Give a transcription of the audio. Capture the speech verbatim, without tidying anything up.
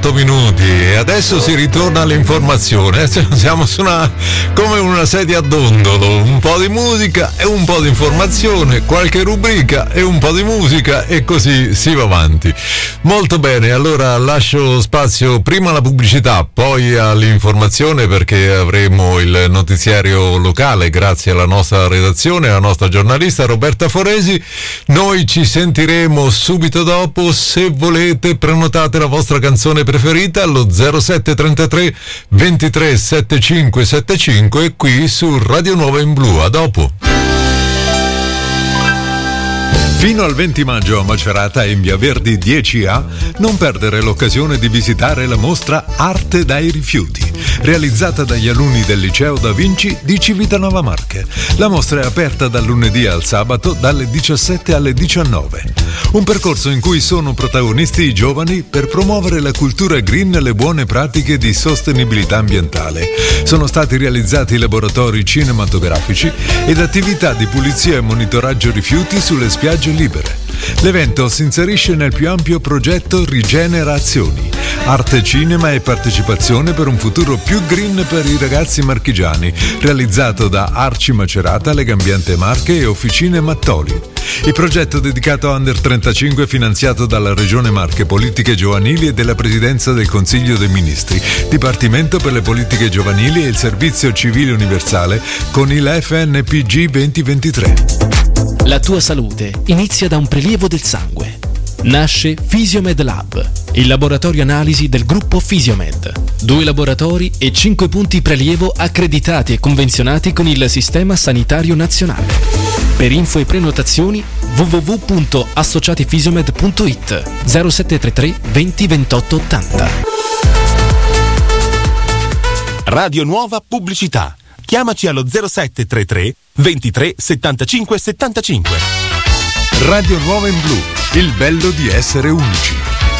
otto minuti e adesso si ritorna all'informazione. Siamo su una, come una sedia a dondolo, un po' di musica e un po' di informazione, qualche rubrica e un po' di musica e così si va avanti. Molto bene, allora lascio spazio prima alla pubblicità, poi all'informazione, perché avremo il notiziario locale grazie alla nostra redazione, alla nostra giornalista Roberta Foresi. Noi ci sentiremo subito dopo. Se volete prenotate la vostra canzone preferita allo zero sette trentatré ventitré settantacinque settantacinque qui su Radio Nuova in Blu. A dopo. Fino al venti maggio a Macerata in Via Verdi dieci A non perdere l'occasione di visitare la mostra Arte dai rifiuti, realizzata dagli alunni del Liceo Da Vinci di Civitanova Marche. La mostra è aperta dal lunedì al sabato dalle diciassette alle diciannove. Un percorso in cui sono protagonisti i giovani per promuovere la cultura green e le buone pratiche di sostenibilità ambientale. Sono stati realizzati laboratori cinematografici ed attività di pulizia e monitoraggio rifiuti sulle spiagge libere. L'evento si inserisce nel più ampio progetto Rigenerazioni, arte, cinema e partecipazione per un futuro più green per i ragazzi marchigiani, realizzato da Arci Macerata, Legambiente Marche e Officine Mattoli. Il progetto dedicato a Under trentacinque finanziato dalla Regione Marche, Politiche Giovanili e della Presidenza del Consiglio dei Ministri, Dipartimento per le Politiche Giovanili e il Servizio Civile Universale con il F N P G duemilaventitré. La tua salute inizia da un prelievo del sangue. Nasce Fisiomed Lab, il laboratorio analisi del gruppo Fisiomed. Due laboratori e cinque punti prelievo accreditati e convenzionati con il Sistema Sanitario Nazionale. Per info e prenotazioni w w w punto associatifisiomed punto i t zero sette tre tre venti ventotto ottanta. Radio Nuova Pubblicità. Chiamaci allo zero sette tre tre ventitré settantacinque settantacinque. Radio Nuova in Blu, il bello di essere unici.